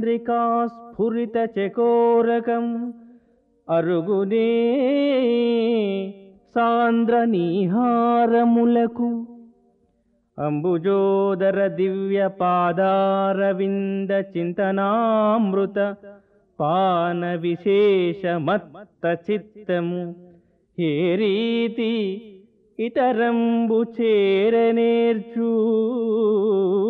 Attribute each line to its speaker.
Speaker 1: స్ఫురిత చకోరకం అరుగునే సాంద్ర నీహారములకు అంబుజోదర దివ్య పాదారవింద చింతనామృత పాన విశేష మత్త చిత్తము ఏ రీతి ఇతరంబు చేరనేర్చు